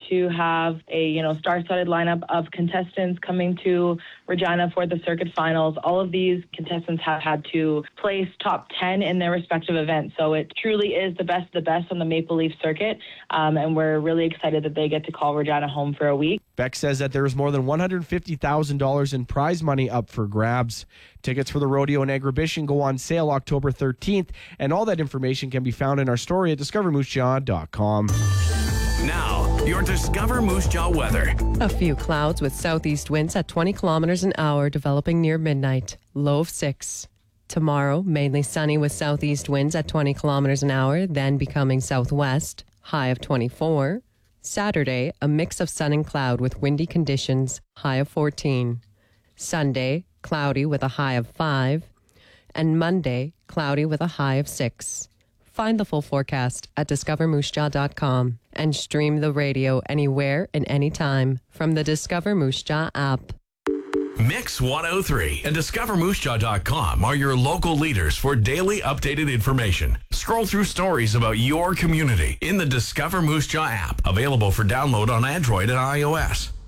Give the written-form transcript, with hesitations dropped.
to have a, star-studded lineup of contestants coming to Regina for the circuit finals. All of these contestants have had to place top 10 in their respective events. So it truly is the best of the best on the Maple Leaf circuit. And we're really excited that they get to call Regina home for a week. Beck says that there is more than $150,000 in prize money up for grabs. Tickets for the rodeo in Agribition go on sale October 13th, and all that information can be found in our story at discovermoosejaw.com. Now, your Discover Moose Jaw weather. A few clouds with southeast winds at 20 kilometers an hour developing near midnight. Low of 6. Tomorrow, mainly sunny with southeast winds at 20 kilometers an hour, then becoming southwest. High of 24. Saturday, a mix of sun and cloud with windy conditions. High of 14. Sunday, cloudy with a high of 5. And Monday, cloudy with a high of 6. Find the full forecast at discovermoosejaw.com and stream the radio anywhere and anytime from the Discover Moose Jaw app. Mix 103 and discovermoosejaw.com are your local leaders for daily updated information. Scroll through stories about your community in the Discover Moose Jaw app, available for download on Android and iOS.